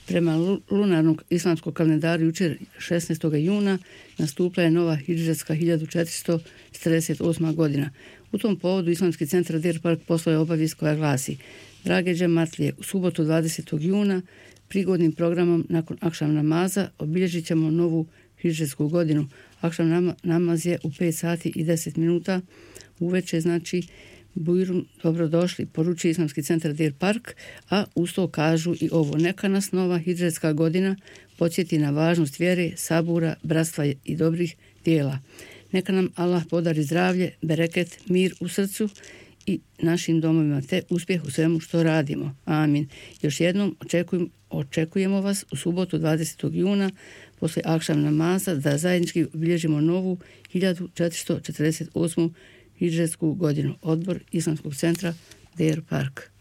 Prema lunarnog islamskog kalendaru jučer 16. juna nastupila je nova hidžretska 1448. godina. U tom povodu Islamski centar Deer Park poslao je obavijest koja glasi: drage džematlije, u subotu 20. juna prigodnim programom nakon akšam namaza obilježit ćemo novu hidžretsku godinu. Akšam namaz je u 5 sati i 10 minuta uveče, znači Bujrum, dobrodošli, poručuje Islamski centar Deer Park, a uz to kažu i ovo: neka nas nova hidžretska godina podsjeti na važnost vjere, sabura, bratstva i dobrih djela. Neka nam Allah podari zdravlje, bereket, mir u srcu i našim domovima, te uspjeh u svemu što radimo. Amin. Još jednom očekujemo vas u subotu 20. juna poslije akšam namaza da zajednički obilježimo novu 1448. hidžretsku godinu. Odbor Islamskog centra Deer Park.